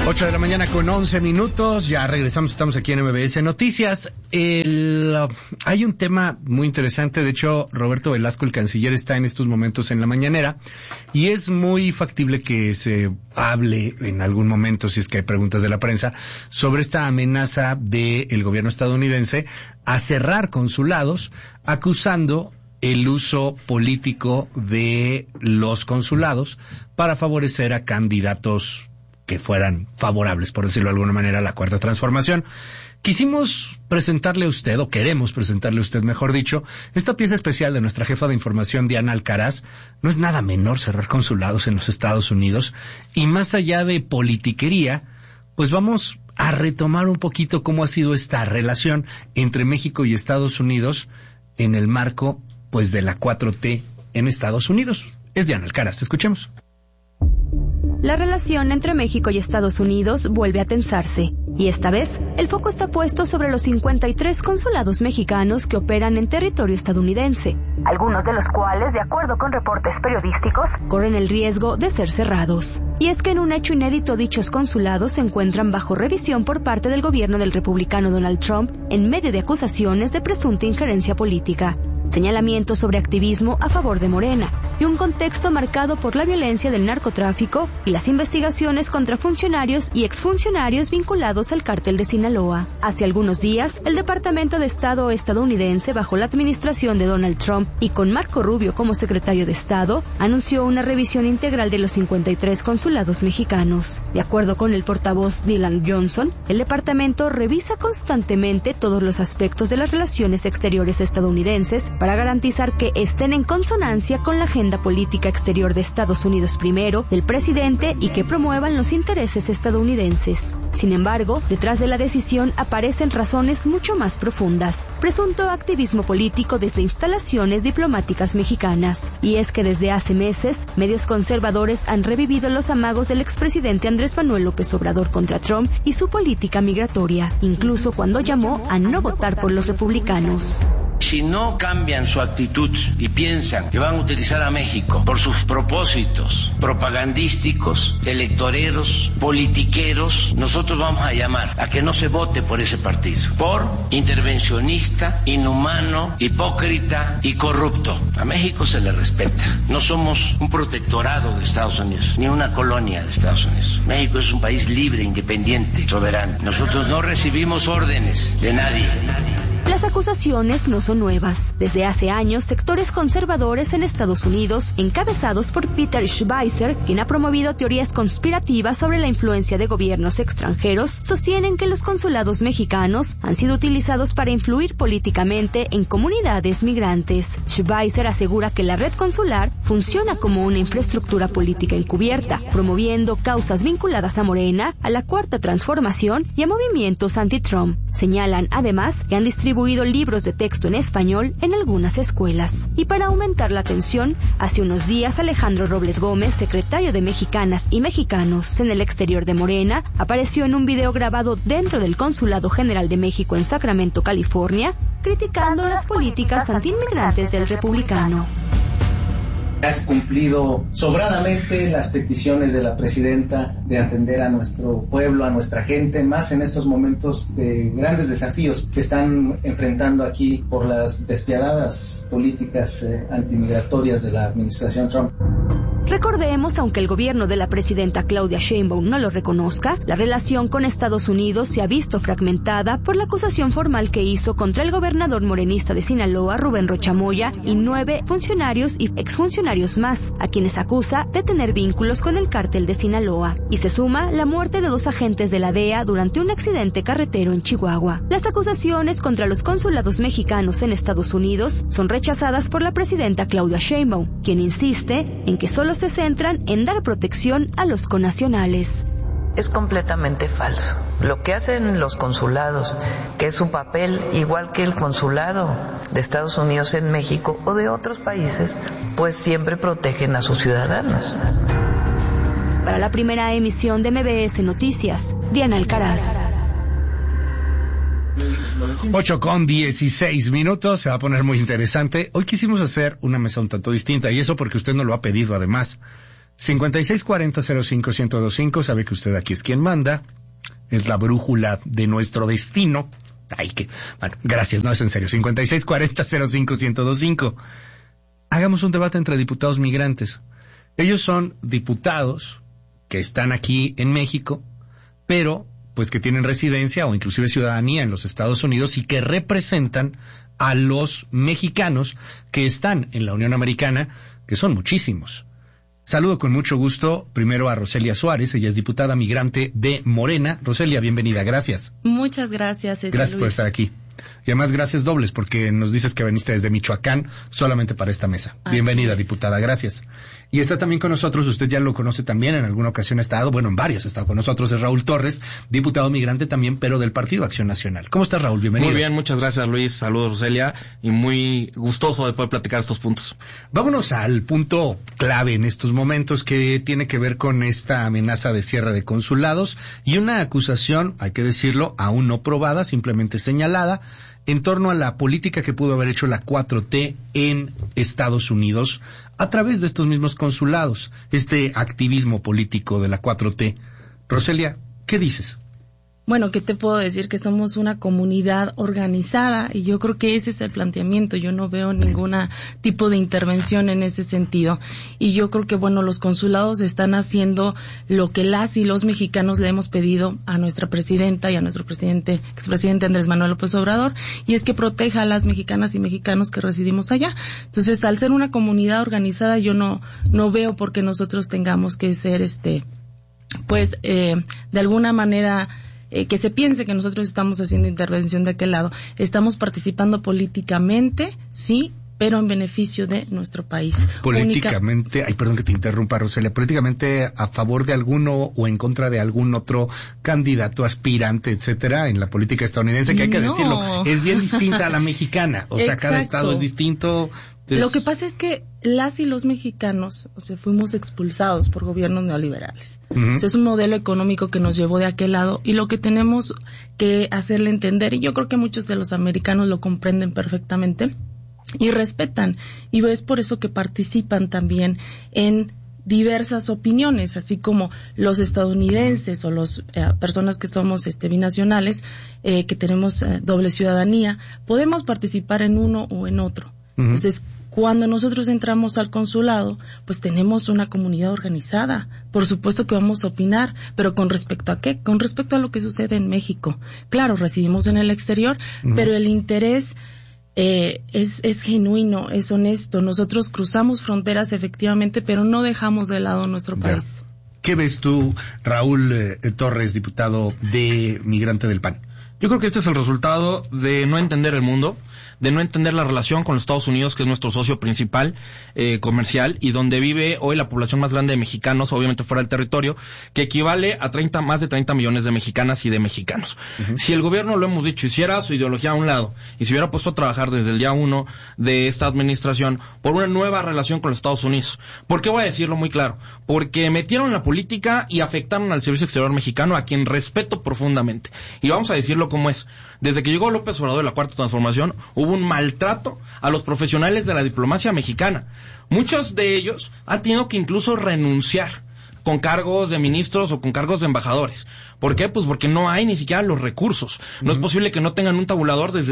8 de la mañana con 11 minutos, ya regresamos, estamos aquí en MBS Noticias. Hay un tema muy interesante, de hecho Roberto Velasco, el canciller, está en estos momentos en la mañanera y es muy factible que se hable en algún momento, si es que hay preguntas de la prensa, sobre esta amenaza del gobierno estadounidense a cerrar consulados, acusando el uso político de los consulados para favorecer a candidatos que fueran favorables, por decirlo de alguna manera, a la Cuarta Transformación. Quisimos presentarle a usted, o queremos presentarle a usted, mejor dicho, esta pieza especial de nuestra jefa de información, Diana Alcaraz. No es nada menor cerrar consulados en los Estados Unidos, y más allá de politiquería, pues vamos a retomar un poquito cómo ha sido esta relación entre México y Estados Unidos en el marco, pues, de la 4T en Estados Unidos. Es Diana Alcaraz, escuchemos. La relación entre México y Estados Unidos vuelve a tensarse, y esta vez el foco está puesto sobre los 53 consulados mexicanos que operan en territorio estadounidense, algunos de los cuales, de acuerdo con reportes periodísticos, corren el riesgo de ser cerrados. Y es que en un hecho inédito dichos consulados se encuentran bajo revisión por parte del gobierno del republicano Donald Trump en medio de acusaciones de presunta injerencia política, señalamientos sobre activismo a favor de Morena y un contexto marcado por la violencia del narcotráfico y las investigaciones contra funcionarios y exfuncionarios vinculados al cártel de Sinaloa. Hace algunos días, el Departamento de Estado estadounidense, bajo la administración de Donald Trump y con Marco Rubio como secretario de Estado, anunció una revisión integral de los 53 consulados mexicanos. De acuerdo con el portavoz Dylan Johnson, el departamento revisa constantemente todos los aspectos de las relaciones exteriores estadounidenses para garantizar que estén en consonancia con la agenda política exterior de Estados Unidos primero, del presidente, y que promuevan los intereses estadounidenses. Sin embargo, detrás de la decisión aparecen razones mucho más profundas. Presunto activismo político desde instalaciones diplomáticas mexicanas. Y es que desde hace meses, medios conservadores han revivido los amagos del expresidente Andrés Manuel López Obrador contra Trump y su política migratoria, incluso cuando llamó a no votar por los republicanos. Si no cambian su actitud y piensan que van a utilizar a México por sus propósitos propagandísticos, electoreros, politiqueros, nosotros vamos a llamar a que no se vote por ese partido, por intervencionista, inhumano, hipócrita y corrupto. A México se le respeta. No somos un protectorado de Estados Unidos, ni una colonia de Estados Unidos. México es un país libre, independiente, soberano. Nosotros no recibimos órdenes de nadie. Las acusaciones no son nuevas. Desde hace años, sectores conservadores en Estados Unidos, encabezados por Peter Schweizer, quien ha promovido teorías conspirativas sobre la influencia de gobiernos extranjeros, sostienen que los consulados mexicanos han sido utilizados para influir políticamente en comunidades migrantes. Schweizer asegura que la red consular funciona como una infraestructura política encubierta, promoviendo causas vinculadas a Morena, a la Cuarta Transformación y a movimientos anti-Trump. Señalan, además, que han distribuido libros de texto en español en algunas escuelas. Y para aumentar la tensión, hace unos días Alejandro Robles Gómez, secretario de Mexicanas y Mexicanos en el exterior de Morena, apareció en un video grabado dentro del Consulado General de México en Sacramento, California, criticando las políticas antiinmigrantes del republicano. Has cumplido sobradamente las peticiones de la presidenta de atender a nuestro pueblo, a nuestra gente, más en estos momentos de grandes desafíos que están enfrentando aquí por las despiadadas políticas antimigratorias de la administración Trump. Recordemos, aunque el gobierno de la presidenta Claudia Sheinbaum no lo reconozca, la relación con Estados Unidos se ha visto fragmentada por la acusación formal que hizo contra el gobernador morenista de Sinaloa, Rubén Rocha Moya, y 9 funcionarios y exfuncionarios más, a quienes acusa de tener vínculos con el cártel de Sinaloa. Y se suma la muerte de 2 agentes de la DEA durante un accidente carretero en Chihuahua. Las acusaciones contra los consulados mexicanos en Estados Unidos son rechazadas por la presidenta Claudia Sheinbaum, quien insiste en que solo se centran en dar protección a los connacionales. Es completamente falso. Lo que hacen los consulados, que es su papel igual que el consulado de Estados Unidos en México o de otros países, pues siempre protegen a sus ciudadanos. Para la primera emisión de MBS Noticias, Diana Alcaraz. 8:16, se va a poner muy interesante. Hoy quisimos hacer una mesa un tanto distinta, y eso porque usted nos lo ha pedido además. 5640-05-1025, sabe que usted aquí es quien manda, es la brújula de nuestro destino. Bueno, gracias, no es en serio. 5640-05-1025. Hagamos un debate entre diputados migrantes. Ellos son diputados que están aquí en México, pero pues que tienen residencia o inclusive ciudadanía en los Estados Unidos y que representan a los mexicanos que están en la Unión Americana, que son muchísimos. Saludo con mucho gusto primero a Roselia Suárez, ella es diputada migrante de Morena. Roselia, bienvenida, gracias. Muchas gracias. Gracias por estar aquí. Y además gracias dobles porque nos dices que veniste desde Michoacán solamente para esta mesa. Bienvenida, diputada, gracias. Y está también con nosotros, usted ya lo conoce también, en alguna ocasión ha estado, bueno, en varias ha estado con nosotros, es Raúl Torres, diputado migrante también, pero del Partido Acción Nacional. ¿Cómo estás, Raúl? Bienvenido. Muy bien, muchas gracias, Luis. Saludos, Roselia, y muy gustoso de poder platicar estos puntos. Vámonos al punto clave en estos momentos que tiene que ver con esta amenaza de cierre de consulados y una acusación, hay que decirlo, aún no probada, simplemente señalada, en torno a la política que pudo haber hecho la 4T en Estados Unidos a través de estos mismos consulados, este activismo político de la 4T. Roselia, ¿qué dices? Bueno, ¿qué te puedo decir? Que somos una comunidad organizada y yo creo que ese es el planteamiento. Yo no veo ningún tipo de intervención en ese sentido. Y yo creo que, bueno, los consulados están haciendo lo que las y los mexicanos le hemos pedido a nuestra presidenta y a nuestro expresidente Andrés Manuel López Obrador, y es que proteja a las mexicanas y mexicanos que residimos allá. Entonces, al ser una comunidad organizada, yo no veo por qué nosotros tengamos que ser, de alguna manera, que se piense que nosotros estamos haciendo intervención de aquel lado. Estamos participando políticamente, sí, pero en beneficio de nuestro país. Políticamente, perdón que te interrumpa, Roselia, políticamente a favor de alguno o en contra de algún otro candidato, aspirante, etcétera, en la política estadounidense, que hay que decirlo, es bien distinta a la mexicana, o sea, cada estado es distinto. Lo que pasa es que las y los mexicanos, fuimos expulsados por gobiernos neoliberales. Es un modelo económico que nos llevó de aquel lado y lo que tenemos que hacerle entender, y yo creo que muchos de los americanos lo comprenden perfectamente y respetan, y es por eso que participan también en diversas opiniones, así como los estadounidenses o las personas que somos binacionales, que tenemos doble ciudadanía, podemos participar en uno o en otro. Entonces, cuando nosotros entramos al consulado, pues tenemos una comunidad organizada. Por supuesto que vamos a opinar, pero ¿con respecto a qué? Con respecto a lo que sucede en México. Claro, residimos en el exterior, pero el interés es genuino, es honesto. Nosotros cruzamos fronteras efectivamente, pero no dejamos de lado nuestro país. ¿Qué ves tú, Raúl Torres, diputado de migrante del PAN? Yo creo que este es el resultado de no entender el mundo, de no entender la relación con los Estados Unidos, que es nuestro socio principal comercial, y donde vive hoy la población más grande de mexicanos, obviamente fuera del territorio, que equivale a más de 30 millones de mexicanas y de mexicanos. Si el gobierno, lo hemos dicho, hiciera su ideología a un lado y se hubiera puesto a trabajar desde el día 1 de esta administración por una nueva relación con los Estados Unidos. ¿Por qué voy a decirlo muy claro? Porque metieron la política y afectaron al servicio exterior mexicano, a quien respeto profundamente. Y vamos a decirlo como es. Desde que llegó López Obrador de la Cuarta Transformación, hubo un maltrato a los profesionales de la diplomacia mexicana. Muchos de ellos han tenido que incluso renunciar con cargos de ministros o con cargos de embajadores. ¿Por qué? Pues porque no hay ni siquiera los recursos. No es posible que no tengan un tabulador desde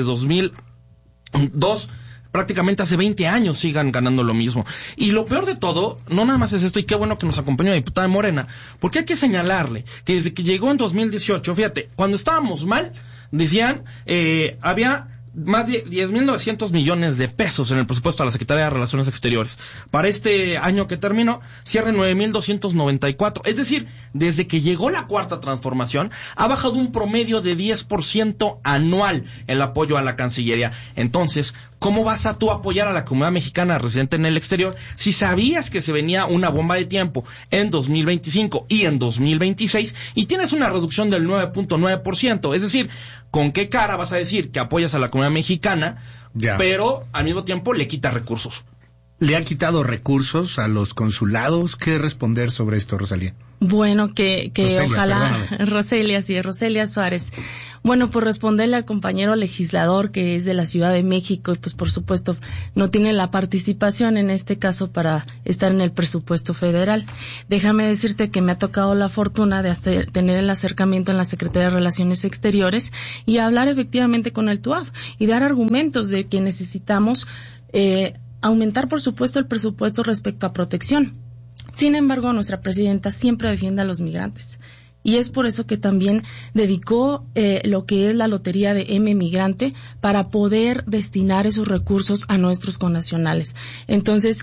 2002, prácticamente hace 20 años sigan ganando lo mismo. Y lo peor de todo, no nada más es esto, y qué bueno que nos acompañó la diputada de Morena, porque hay que señalarle que desde que llegó en 2018, fíjate, cuando estábamos mal, decían, había más de 10.900 millones de pesos en el presupuesto de la Secretaría de Relaciones Exteriores. Para este año que terminó, cierre 9.294. Es decir, desde que llegó la Cuarta Transformación, ha bajado un promedio de 10% anual el apoyo a la Cancillería. Entonces, ¿cómo vas a tú apoyar a la comunidad mexicana residente en el exterior si sabías que se venía una bomba de tiempo en 2025 y en 2026 y tienes una reducción del 9.9%? Es decir, ¿con qué cara vas a decir que apoyas a la comunidad mexicana, pero al mismo tiempo le quitas recursos? ¿Le ha quitado recursos a los consulados? ¿Qué responder sobre esto, Rosalía? Bueno, que Roselia, ojalá, perdóname. Roselia Suárez. Bueno, por responderle al compañero legislador que es de la Ciudad de México y pues por supuesto no tiene la participación en este caso para estar en el presupuesto federal. Déjame decirte que me ha tocado la fortuna de tener el acercamiento en la Secretaría de Relaciones Exteriores y hablar efectivamente con el TUAF y dar argumentos de que necesitamos aumentar, por supuesto, el presupuesto respecto a protección. Sin embargo, nuestra presidenta siempre defiende a los migrantes. Y es por eso que también dedicó lo que es la lotería de M Migrante para poder destinar esos recursos a nuestros connacionales. Entonces,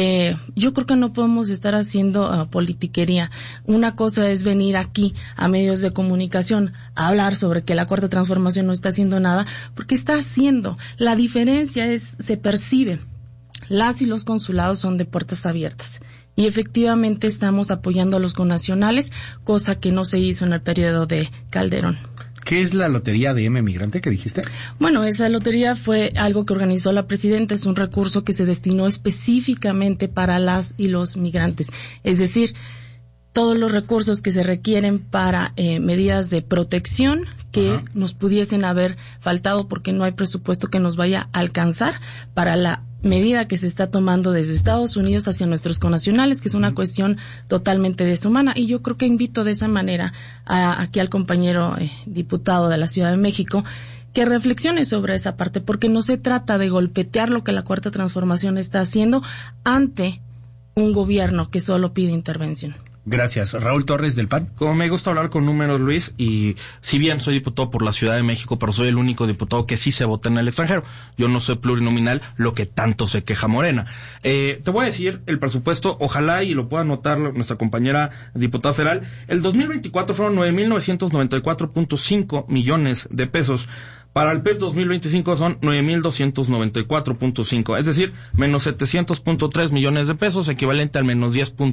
yo creo que no podemos estar haciendo politiquería. Una cosa es venir aquí a medios de comunicación a hablar sobre que la Cuarta Transformación no está haciendo nada, porque está haciendo. La diferencia se percibe. Las y los consulados son de puertas abiertas. Y efectivamente estamos apoyando a los connacionales, cosa que no se hizo en el periodo de Calderón. ¿Qué es la lotería de M Migrante que dijiste? Bueno, esa lotería fue algo que organizó la presidenta, es un recurso que se destinó específicamente para las y los migrantes. Es decir, todos los recursos que se requieren para medidas de protección que nos pudiesen haber faltado porque no hay presupuesto que nos vaya a alcanzar para la medida que se está tomando desde Estados Unidos hacia nuestros connacionales, que es una cuestión totalmente deshumana. Y yo creo que invito de esa manera aquí al compañero diputado de la Ciudad de México que reflexione sobre esa parte, porque no se trata de golpetear lo que la Cuarta Transformación está haciendo ante un gobierno que solo pide intervención. Gracias. Raúl Torres, del PAN. Como me gusta hablar con números, Luis, y si bien soy diputado por la Ciudad de México, pero soy el único diputado que sí se vota en el extranjero. Yo no soy plurinominal, lo que tanto se queja Morena. Te voy a decir el presupuesto, ojalá y lo pueda anotar nuestra compañera diputada federal. El 2024 fueron 9,994.5 millones de pesos. Para el PES 2025 son 9,294.5, es decir, menos 700.3 millones de pesos, equivalente al menos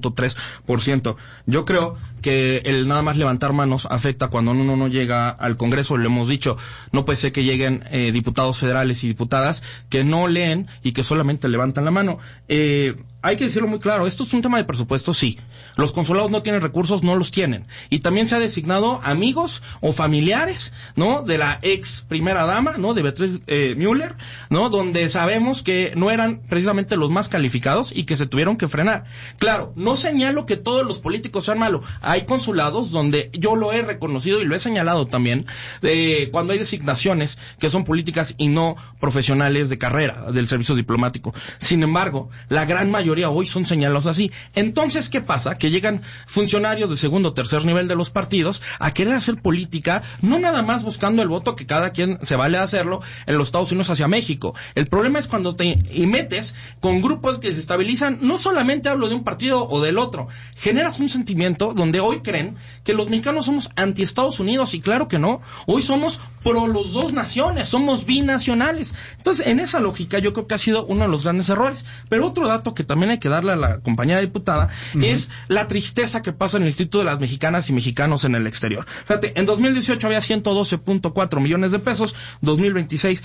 10.3%. Yo creo que el nada más levantar manos afecta cuando uno no llega al Congreso, lo hemos dicho, no puede ser que lleguen diputados federales y diputadas que no leen y que solamente levantan la mano. Hay que decirlo muy claro, esto es un tema de presupuesto, sí. Los consulados no tienen recursos, no los tienen. Y también se ha designado amigos o familiares, ¿no? De la ex primera dama, ¿no? De Beatriz Müller, ¿no? Donde sabemos que no eran precisamente los más calificados y que se tuvieron que frenar. Claro, no señalo que todos los políticos sean malos. Hay consulados donde yo lo he reconocido y lo he señalado también, cuando hay designaciones que son políticas y no profesionales de carrera del servicio diplomático. Sin embargo, la gran mayoría hoy son señalados así. Entonces, ¿qué pasa? Que llegan funcionarios de segundo o tercer nivel de los partidos a querer hacer política, no nada más buscando el voto, que cada quien se vale a hacerlo, en los Estados Unidos hacia México. El problema es cuando te metes con grupos que se estabilizan, no solamente hablo de un partido o del otro, generas un sentimiento donde hoy creen que los mexicanos somos anti Estados Unidos, y claro que no, hoy somos pro los dos naciones, somos binacionales. Entonces, en esa lógica yo creo que ha sido uno de los grandes errores. Pero otro dato que también hay que darle a la compañera diputada es la tristeza que pasa en el Instituto de las Mexicanas y Mexicanos en el exterior. Fíjate, en 2018 había 112.4 millones de pesos, 2026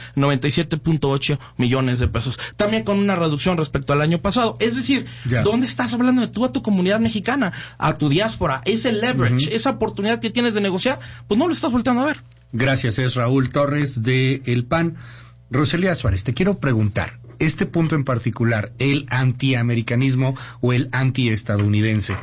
97.8 millones de pesos, también con una reducción respecto al año pasado. Es decir, ¿dónde estás hablando de tú a tu comunidad mexicana, a tu diáspora? Ese leverage, esa oportunidad que tienes de negociar, pues no lo estás volteando a ver. Gracias, es Raúl Torres de El PAN. Roselia Suárez, te quiero preguntar, este punto en particular, el antiamericanismo o el antiestadounidense.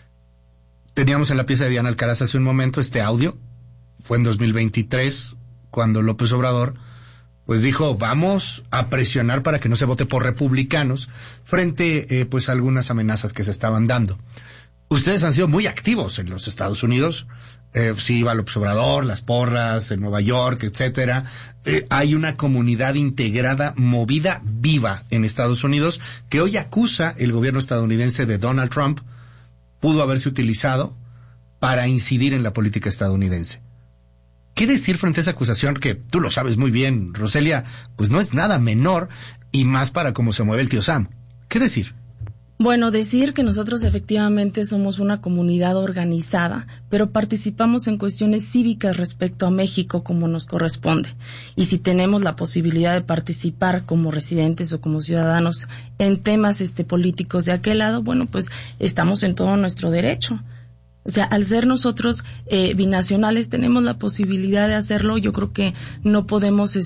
Teníamos en la pieza de Diana Alcaraz hace un momento este audio, fue en 2023, cuando López Obrador pues dijo, vamos a presionar para que no se vote por republicanos frente pues a algunas amenazas que se estaban dando. Ustedes han sido muy activos en los Estados Unidos, sí iba López Obrador, las porras en Nueva York, etcétera. Hay una comunidad integrada, movida, viva en Estados Unidos, que hoy acusa el gobierno estadounidense de Donald Trump, pudo haberse utilizado para incidir en la política estadounidense. ¿Qué decir frente a esa acusación que, tú lo sabes muy bien, Roselia, pues no es nada menor y más para cómo se mueve el tío Sam? ¿Qué decir? Bueno, decir que nosotros efectivamente somos una comunidad organizada, pero participamos en cuestiones cívicas respecto a México como nos corresponde. Y si tenemos la posibilidad de participar como residentes o como ciudadanos en temas políticos de aquel lado, bueno, pues estamos en todo nuestro derecho. O sea, al ser nosotros binacionales tenemos la posibilidad de hacerlo. Yo creo que no podemos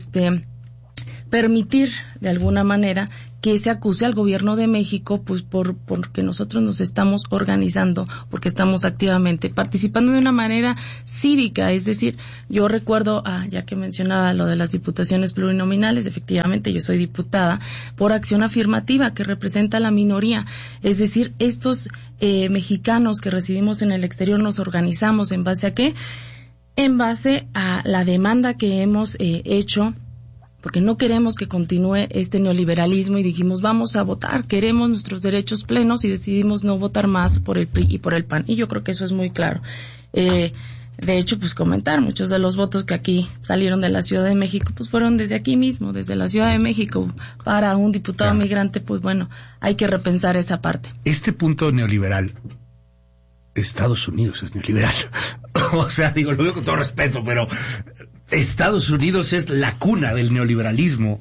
permitir de alguna manera que se acuse al gobierno de México pues porque nosotros nos estamos organizando, porque estamos activamente participando de una manera cívica. Es decir, yo recuerdo, ya que mencionaba lo de las diputaciones plurinominales, efectivamente yo soy diputada por acción afirmativa que representa a la minoría. Es decir, estos mexicanos que residimos en el exterior nos organizamos ¿en base a qué? En base a la demanda que hemos hecho, porque no queremos que continúe este neoliberalismo y dijimos vamos a votar, queremos nuestros derechos plenos y decidimos no votar más por el PRI y por el PAN. Y yo creo que eso es muy claro. De hecho, pues comentar, muchos de los votos que aquí salieron de la Ciudad de México, pues fueron desde aquí mismo, desde la Ciudad de México. Para un diputado migrante, pues bueno, hay que repensar esa parte. Este punto neoliberal, Estados Unidos es neoliberal. O sea, digo, lo digo con todo respeto, pero Estados Unidos es la cuna del neoliberalismo.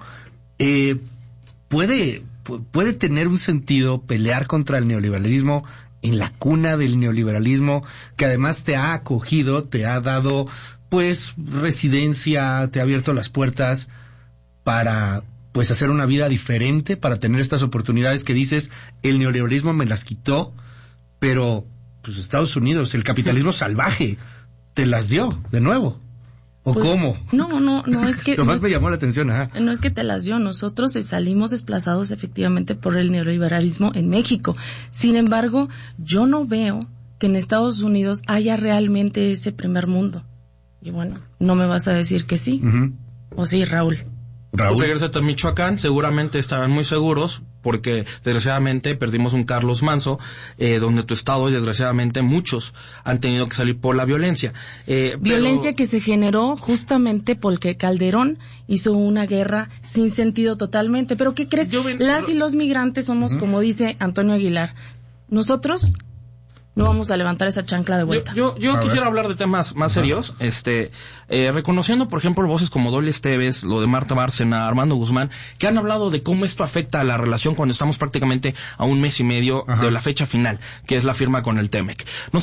¿Puede tener un sentido pelear contra el neoliberalismo en la cuna del neoliberalismo, que además te ha acogido, te ha dado pues residencia, te ha abierto las puertas para pues hacer una vida diferente, para tener estas oportunidades que dices, el neoliberalismo me las quitó, pero pues Estados Unidos, el capitalismo salvaje, te las dio de nuevo? ¿O pues, cómo? No, es que... Nomás me llamó la atención, No es que te las dio, nosotros salimos desplazados efectivamente por el neoliberalismo en México. Sin embargo, yo no veo que en Estados Unidos haya realmente ese primer mundo. Y bueno, no me vas a decir que sí. Uh-huh. ¿O sí, Raúl? Tú regresate a Michoacán, seguramente estarán muy seguros, porque desgraciadamente perdimos un Carlos Manzo, donde tu estado y desgraciadamente muchos han tenido que salir por la violencia. Violencia que se generó justamente porque Calderón hizo una guerra sin sentido totalmente. Pero ¿qué crees? Las y los migrantes somos, como dice Antonio Aguilar, nosotros no vamos a levantar esa chancla de vuelta. Yo quisiera hablar de temas más serios, reconociendo, por ejemplo, voces como Dolly Esteves, lo de Marta Bárcena, Armando Guzmán, que han hablado de cómo esto afecta a la relación cuando estamos prácticamente a un mes y medio de la fecha final, que es la firma con el TEMEC.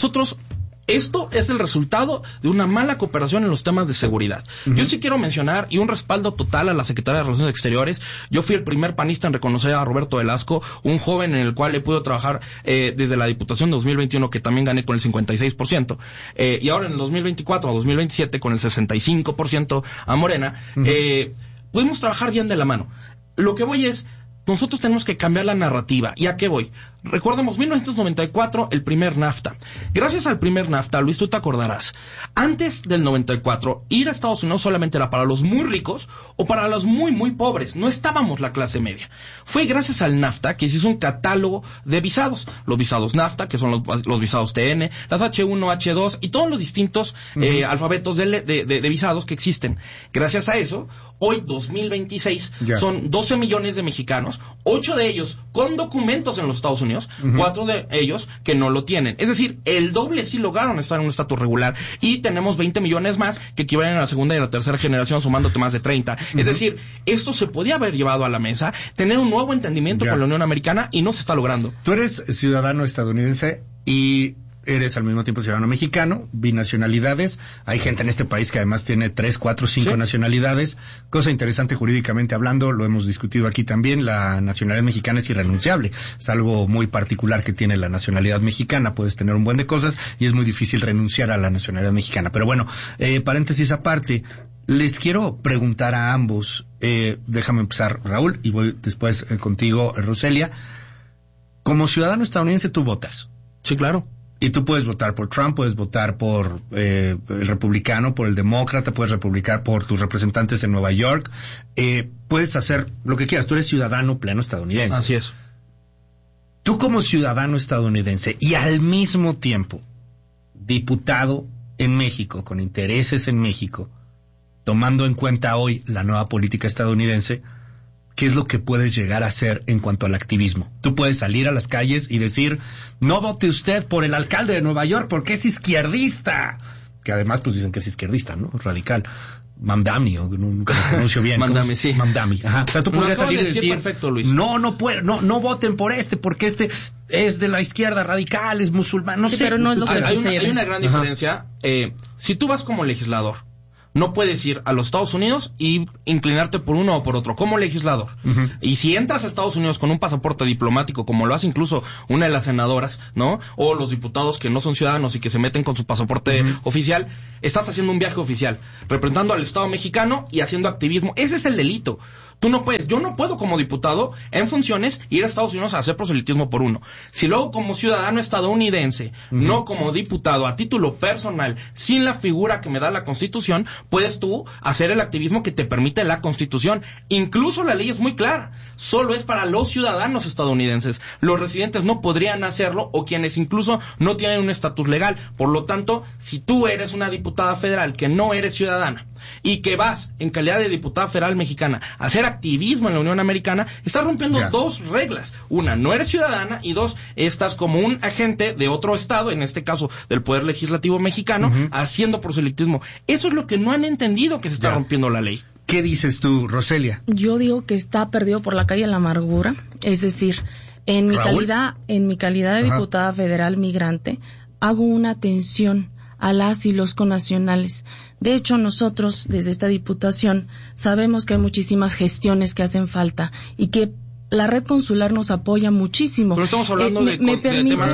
Esto es el resultado de una mala cooperación en los temas de seguridad. Uh-huh. Yo sí quiero mencionar, y un respaldo total a la Secretaría de Relaciones Exteriores. Yo fui el primer panista en reconocer a Roberto Velasco, un joven en el cual he podido trabajar desde la Diputación de 2021, que también gané con el 56%, y ahora en el 2024 a 2027 con el 65% a Morena. Uh-huh. Pudimos trabajar bien de la mano. Lo que voy es, nosotros tenemos que cambiar la narrativa. ¿Y a qué voy? Recordemos, 1994, el primer NAFTA. Gracias al primer NAFTA, Luis, tú te acordarás, antes del 94, ir a Estados Unidos solamente era para los muy ricos o para los muy, muy pobres. No estábamos la clase media. Fue gracias al NAFTA que se hizo un catálogo de visados. Los visados NAFTA, que son los visados TN, las H1, H2 y todos los distintos alfabetos de visados que existen. Gracias a eso, hoy, 2026, son 12 millones de mexicanos, 8 de ellos con documentos en los Estados Unidos, 4 de ellos que no lo tienen. Es decir, el doble sí lograron estar en un estatus regular, y tenemos 20 millones más que equivalen a la segunda y la tercera generación, sumándote más de 30. Es decir, esto se podía haber llevado a la mesa, tener un nuevo entendimiento con la Unión Americana, y no se está logrando. Tú eres ciudadano estadounidense y eres al mismo tiempo ciudadano mexicano, binacionalidades. Hay gente en este país que además tiene 3, 4, 5 nacionalidades. Cosa interesante jurídicamente hablando, lo hemos discutido aquí también, la nacionalidad mexicana es irrenunciable. Es algo muy particular que tiene la nacionalidad mexicana. Puedes tener un buen de cosas y es muy difícil renunciar a la nacionalidad mexicana. Pero bueno, paréntesis aparte, les quiero preguntar a ambos, déjame empezar, Raúl, y voy después contigo, Roselia. Como ciudadano estadounidense, ¿tú votas? Sí, claro. Y tú puedes votar por Trump, puedes votar por el republicano, por el demócrata, puedes votar por tus representantes en Nueva York, puedes hacer lo que quieras, tú eres ciudadano pleno estadounidense. Así es. Tú como ciudadano estadounidense y al mismo tiempo diputado en México, con intereses en México, tomando en cuenta hoy la nueva política estadounidense, ¿qué es lo que puedes llegar a hacer en cuanto al activismo? Tú puedes salir a las calles y decir, no vote usted por el alcalde de Nueva York porque es izquierdista. Que además pues dicen que es izquierdista, ¿no? Radical. Mamdani, o nunca lo pronuncio bien. Mamdani, sí. Mamdani, ajá. O sea, tú podrías salir y decir, perfecto, Luis. no voten por porque este es de la izquierda radical, es musulmán, no sí, sé. Pero no es lo que hay una gran diferencia. Si tú vas como legislador, no puedes ir a los Estados Unidos y inclinarte por uno o por otro, como legislador. Uh-huh. Y si entras a Estados Unidos con un pasaporte diplomático, como lo hace incluso una de las senadoras, ¿no? O los diputados que no son ciudadanos y que se meten con su pasaporte oficial, estás haciendo un viaje oficial, representando al Estado mexicano y haciendo activismo. Ese es el delito. Tú no puedes, yo no puedo como diputado en funciones ir a Estados Unidos a hacer proselitismo por uno. Si luego como ciudadano estadounidense, no como diputado a título personal, sin la figura que me da la Constitución, puedes tú hacer el activismo que te permite la Constitución. Incluso la ley es muy clara, solo es para los ciudadanos estadounidenses. Los residentes no podrían hacerlo o quienes incluso no tienen un estatus legal. Por lo tanto, si tú eres una diputada federal que no eres ciudadana y que vas en calidad de diputada federal mexicana a hacer activismo en la Unión Americana, estás rompiendo dos reglas. Una, no eres ciudadana, y dos, estás como un agente de otro estado, en este caso del Poder Legislativo mexicano, haciendo proselitismo. Eso es lo que no han entendido, que se está rompiendo la ley. ¿Qué dices tú, Roselia? Yo digo que está perdido por la calle de la amargura, es decir, en mi calidad de diputada federal migrante, hago una atención a las y los connacionales. De hecho, nosotros, desde esta diputación, sabemos que hay muchísimas gestiones que hacen falta y que la red consular nos apoya muchísimo. Pero estamos hablando de temas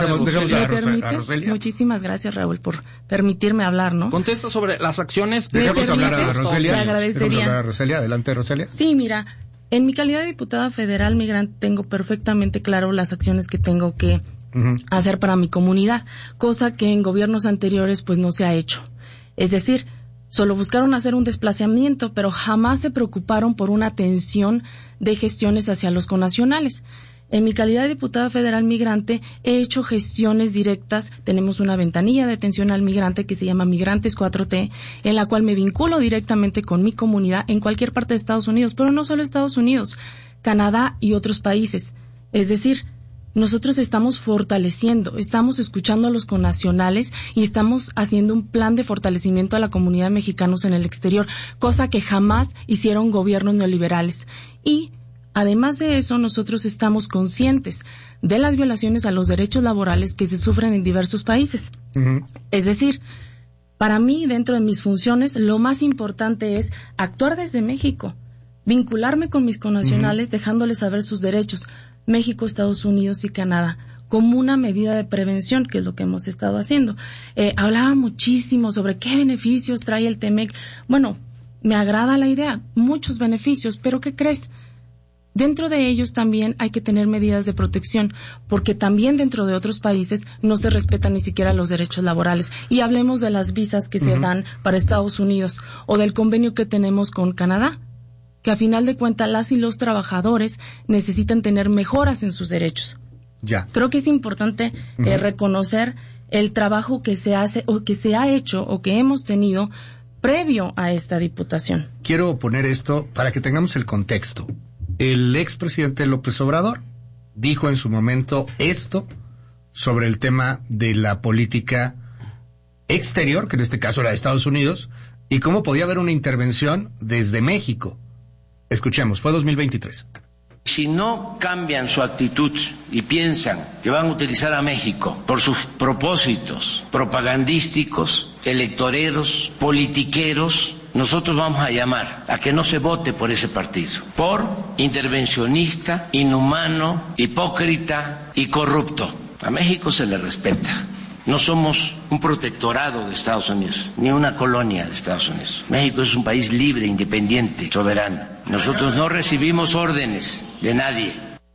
consulares. Muchísimas gracias, Raúl, por permitirme hablar, ¿no? Contesta sobre las acciones. Dejemos hablar a Roselia. Te agradecería. Hablar a Roselia. Adelante, Roselia. Sí, mira, en mi calidad de diputada federal migrante tengo perfectamente claro las acciones que tengo que hacer para mi comunidad, cosa que en gobiernos anteriores pues no se ha hecho. Es decir, solo buscaron hacer un desplazamiento, pero jamás se preocuparon por una atención de gestiones hacia los connacionales. En mi calidad de diputada federal migrante he hecho gestiones directas. Tenemos una ventanilla de atención al migrante que se llama Migrantes 4T, en la cual me vinculo directamente con mi comunidad en cualquier parte de Estados Unidos, pero no solo Estados Unidos, Canadá y otros países. Es decir, nosotros estamos fortaleciendo, estamos escuchando a los connacionales y estamos haciendo un plan de fortalecimiento a la comunidad de mexicanos en el exterior, cosa que jamás hicieron gobiernos neoliberales. Y además de eso, nosotros estamos conscientes de las violaciones a los derechos laborales que se sufren en diversos países. Es decir, para mí, dentro de mis funciones, lo más importante es actuar desde México, vincularme con mis connacionales, dejándoles saber sus derechos, México, Estados Unidos y Canadá, como una medida de prevención, que es lo que hemos estado haciendo. Hablaba muchísimo sobre qué beneficios trae el TEMEC. Bueno, me agrada la idea, muchos beneficios, pero ¿qué crees? Dentro de ellos también hay que tener medidas de protección, porque también dentro de otros países no se respetan ni siquiera los derechos laborales. Y hablemos de las visas que se dan para Estados Unidos o del convenio que tenemos con Canadá, que a final de cuentas las y los trabajadores necesitan tener mejoras en sus derechos. Ya. Creo que es importante reconocer el trabajo que se hace o que se ha hecho o que hemos tenido previo a esta diputación. Quiero poner esto para que tengamos el contexto. El expresidente López Obrador dijo en su momento esto sobre el tema de la política exterior, que en este caso era de Estados Unidos, y cómo podía haber una intervención desde México. Escuchemos, fue 2023. Si no cambian su actitud y piensan que van a utilizar a México por sus propósitos propagandísticos, electoreros, politiqueros, nosotros vamos a llamar a que no se vote por ese partido, por intervencionista, inhumano, hipócrita y corrupto. A México se le respeta. No somos un protectorado de Estados Unidos, ni una colonia de Estados Unidos. México es un país libre, independiente, soberano. Nosotros no recibimos órdenes de nadie.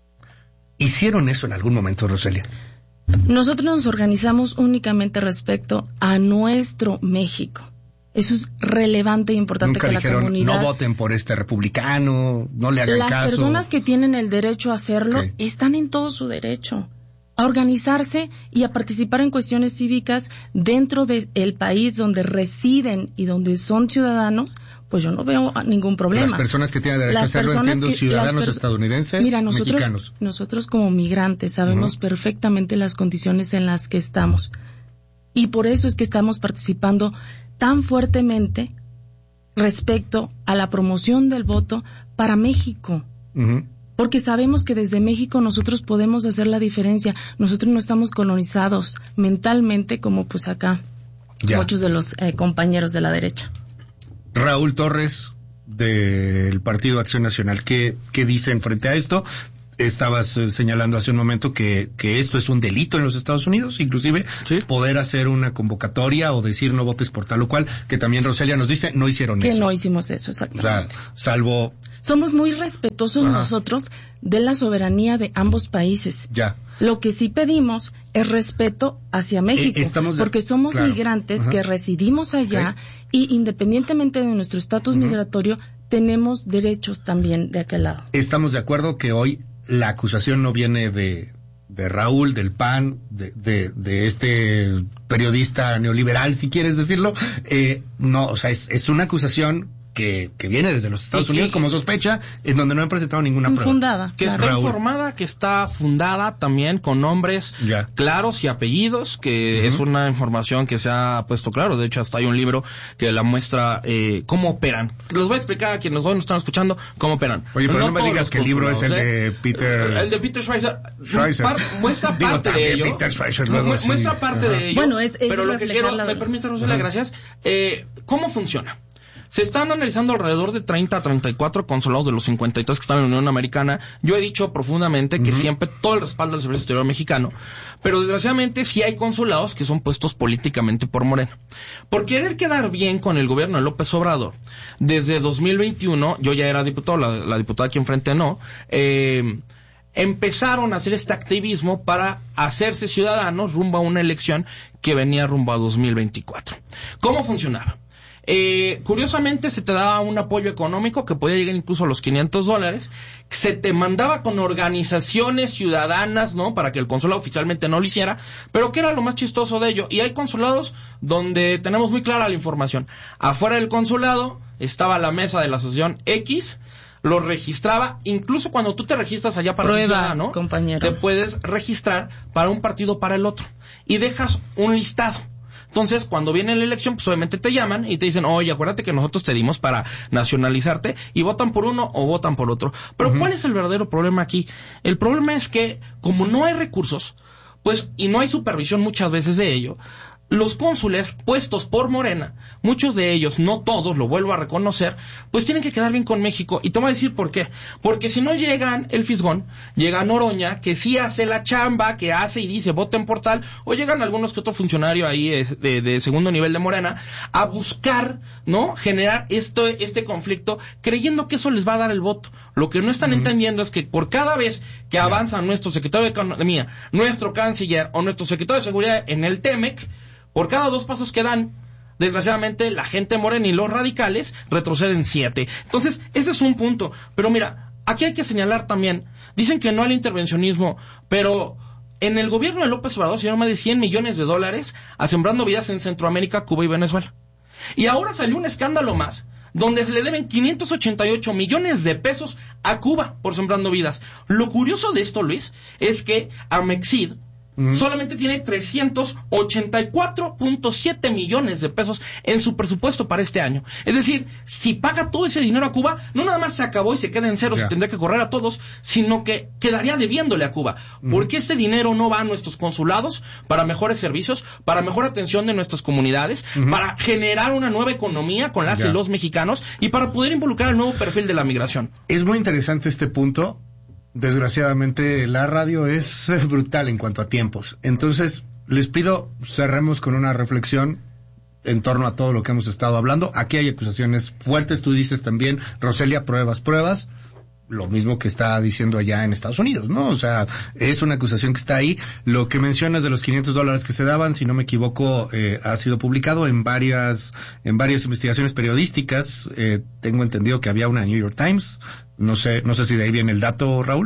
¿Hicieron eso en algún momento, Roselia? Nosotros nos organizamos únicamente respecto a nuestro México. Eso es relevante e importante. Nunca que dijeron, la comunidad... no voten por este republicano, no le hagan caso. Las personas que tienen el derecho a hacerlo están en todo su derecho. a organizarse y a participar en cuestiones cívicas dentro del país donde residen y donde son ciudadanos, pues yo no veo ningún problema. Las personas que tienen derecho a hacerlo, entiendo, ciudadanos estadounidenses, mira, mexicanos. Nosotros como migrantes sabemos perfectamente las condiciones en las que estamos. Y por eso es que estamos participando tan fuertemente respecto a la promoción del voto para México. Porque sabemos que desde México nosotros podemos hacer la diferencia. Nosotros no estamos colonizados mentalmente como pues acá muchos de los compañeros de la derecha. Raúl Torres, del Partido Acción Nacional, ¿qué dicen frente a esto? Estabas señalando hace un momento que esto es un delito en los Estados Unidos, inclusive poder hacer una convocatoria o decir no votes por tal o cual, que también Roselia nos dice, no hicieron eso. Que no hicimos eso, exactamente. O sea, salvo... Somos muy respetuosos nosotros de la soberanía de ambos países. Ya. Lo que sí pedimos es respeto hacia México, porque somos migrantes que residimos allá y independientemente de nuestro estatus migratorio, tenemos derechos también de aquel lado. Estamos de acuerdo que hoy la acusación no viene de Raúl, del PAN, de este periodista neoliberal, si quieres decirlo. No, o sea, es una acusación que viene desde los Estados Unidos como sospecha, en donde no han presentado ninguna prueba. Fundada. Que está informada, que está fundada también con nombres claros y apellidos, que es una información que se ha puesto claro. De hecho, hasta hay un libro que la muestra cómo operan. Les voy a explicar a quienes nos están escuchando cómo operan. Oye, pero no me digas que el libro es el de Peter... El de Peter Schweizer. Muestra parte de ello. Peter Schweizer, luego muestra parte de ello. Bueno, pero lo que quiero, me permite, Rosela, gracias. ¿Cómo funciona? Se están analizando alrededor de 30 a 34 consulados de los 53 que están en la Unión Americana. Yo he dicho profundamente que siempre todo el respaldo del Servicio Exterior mexicano, pero desgraciadamente sí hay consulados que son puestos políticamente por Morena. Por querer quedar bien con el gobierno de López Obrador, desde 2021, yo ya era diputado, la diputada aquí enfrente no, empezaron a hacer este activismo para hacerse ciudadanos rumbo a una elección que venía rumbo a 2024. ¿Cómo funcionaba? Curiosamente se te daba un apoyo económico que podía llegar incluso a los $500, se te mandaba con organizaciones ciudadanas, ¿no? Para que el consulado oficialmente no lo hiciera, pero ¿qué era lo más chistoso de ello? Y hay consulados donde tenemos muy clara la información. Afuera del consulado estaba la mesa de la asociación X, lo registraba, incluso cuando tú te registras allá para pruebas, ciudadano, compañero, te puedes registrar para un partido para el otro y dejas un listado. Entonces, cuando viene la elección, pues obviamente te llaman y te dicen, oye, acuérdate que nosotros te dimos para nacionalizarte, y votan por uno o votan por otro. Pero ¿cuál es el verdadero problema aquí? El problema es que, como no hay recursos, pues, y no hay supervisión muchas veces de ello, los cónsules puestos por Morena, muchos de ellos, no todos, lo vuelvo a reconocer, pues tienen que quedar bien con México. Y te voy a decir por qué. Porque si no llegan el Fisgón, llega Noroña, que sí hace la chamba, que hace y dice voten por tal, o llegan algunos que otro funcionario ahí de segundo nivel de Morena, a buscar, ¿no?, generar este conflicto, creyendo que eso les va a dar el voto. Lo que no están entendiendo es que por cada vez que avanza nuestro secretario de Economía, nuestro canciller o nuestro secretario de Seguridad en el TEMEC, por cada 2 pasos que dan, desgraciadamente, la gente morena y los radicales retroceden 7. Entonces, ese es un punto. Pero mira, aquí hay que señalar también, dicen que no al intervencionismo, pero en el gobierno de López Obrador se dieron más de $100 millones a Sembrando Vidas en Centroamérica, Cuba y Venezuela. Y ahora salió un escándalo más, donde se le deben 588 millones de pesos a Cuba por Sembrando Vidas. Lo curioso de esto, Luis, es que Amexid solamente tiene 384.7 millones de pesos en su presupuesto para este año. Es decir, si paga todo ese dinero a Cuba, no nada más se acabó y se queda en cero, se tendría que correr a todos, sino que quedaría debiéndole a Cuba. Porque ese dinero no va a nuestros consulados para mejores servicios, para mejor atención de nuestras comunidades, para generar una nueva economía con las y los mexicanos y para poder involucrar el nuevo perfil de la migración. Es muy interesante este punto. Desgraciadamente la radio es brutal en cuanto a tiempos. Entonces, les pido, cerremos con una reflexión en torno a todo lo que hemos estado hablando. Aquí hay acusaciones fuertes, tú dices también, Roselia, pruebas. Lo mismo que está diciendo allá en Estados Unidos, ¿no? O sea, es una acusación que está ahí. Lo que mencionas de los $500 que se daban, si no me equivoco, ha sido publicado en varias investigaciones periodísticas. Tengo entendido que había una New York Times. No sé si de ahí viene el dato, Raúl.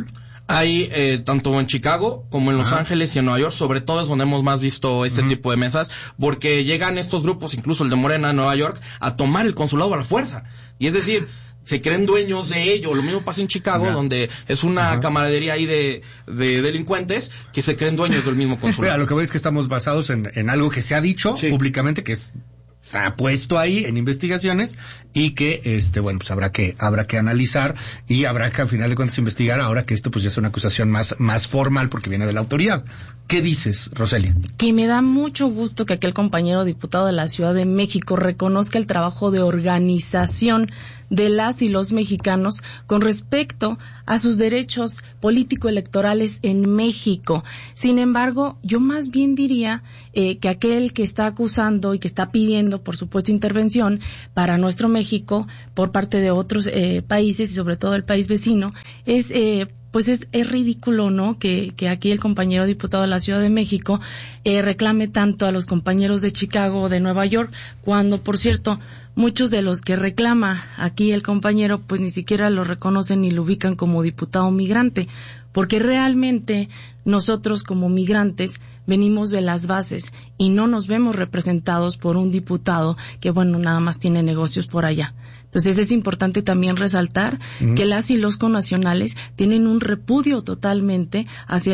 Hay tanto en Chicago como en Los Ángeles y en Nueva York, sobre todo es donde hemos más visto este tipo de mesas, porque llegan estos grupos, incluso el de Morena en Nueva York, a tomar el consulado a la fuerza. Y es decir, se creen dueños de ello. Lo mismo pasa en Chicago, donde es una camaradería ahí de delincuentes que se creen dueños del mismo consulado. Lo que voy es que estamos basados en algo que se ha dicho públicamente, que está puesto ahí en investigaciones y que pues habrá que analizar y habrá que al final de cuentas investigar, ahora que esto pues ya es una acusación más formal porque viene de la autoridad. ¿Qué dices, Roselia? Que me da mucho gusto que aquel compañero diputado de la Ciudad de México reconozca el trabajo de organización de las y los mexicanos con respecto a sus derechos político-electorales en México. Sin embargo, yo más bien diría que aquel que está acusando y que está pidiendo, por supuesto, intervención para nuestro México por parte de otros países y sobre todo el país vecino, es ridículo, ¿no? Que aquí el compañero diputado de la Ciudad de México reclame tanto a los compañeros de Chicago o de Nueva York, cuando, por cierto, muchos de los que reclama aquí el compañero, pues ni siquiera lo reconocen ni lo ubican como diputado migrante, porque realmente nosotros como migrantes venimos de las bases y no nos vemos representados por un diputado que, nada más tiene negocios por allá. Entonces es importante también resaltar que las y los connacionales tienen un repudio totalmente hacia